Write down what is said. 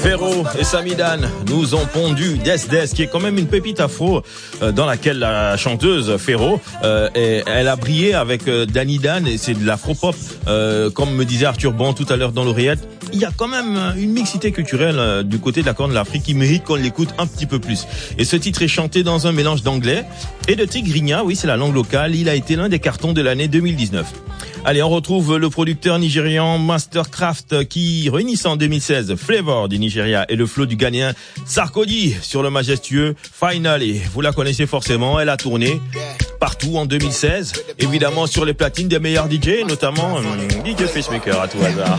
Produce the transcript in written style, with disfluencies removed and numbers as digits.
Ferro et Samidan nous ont pondu Des qui est quand même une pépite afro dans laquelle la chanteuse Ferro elle a brillé avec Danny Dan et c'est de l'afro-pop comme me disait Arthur Bon tout à l'heure dans l'oreillette. Il y a quand même une mixité culturelle du côté de la Corne de l'Afrique qui mérite qu'on l'écoute un petit peu plus. Et ce titre est chanté dans un mélange d'anglais et de tigrinya, oui c'est la langue locale. Il a été l'un des cartons de l'année 2019. Allez, on retrouve le producteur nigérian Mastercraft qui réunissait en 2016 Flavor du Nigeria et le flow du Ghanéen Sarkodie sur le majestueux Finally. Vous la connaissez forcément, elle a tourné partout en 2016, évidemment sur les platines des meilleurs DJ, notamment DJ Pacemaker à tout hasard.